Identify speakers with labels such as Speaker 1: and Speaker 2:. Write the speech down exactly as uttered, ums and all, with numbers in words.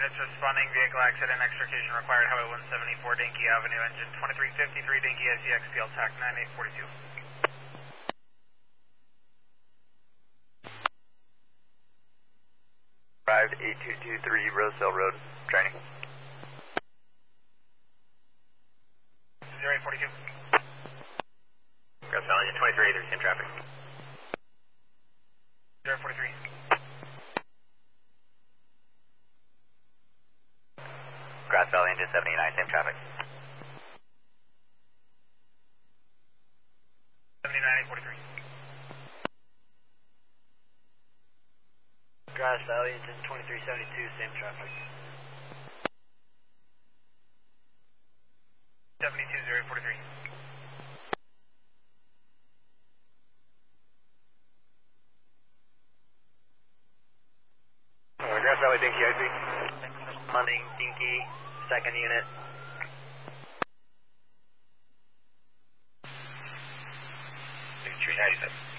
Speaker 1: units responding, vehicle accident, extrication required, Highway one seventy-four, Dinky Avenue, engine twenty-three fifty-three, Dinky S E X, P L TAC nine eight four two.
Speaker 2: five eight two two three Roseville Road, training.
Speaker 1: zero eight four two.
Speaker 2: Grass Valley, engine twenty-three, there's same traffic.
Speaker 1: zero four three.
Speaker 2: Grass Valley, engine seventy-nine, same traffic.
Speaker 1: seventy-nine eight forty-three.
Speaker 3: Grass Valley, engine twenty-three seventy-two, same traffic.
Speaker 1: seventy-two zero eight forty-three.
Speaker 2: Uh, Grass Valley, Dinky I C. Hunting, Dinky, second unit. Three ninety-seven.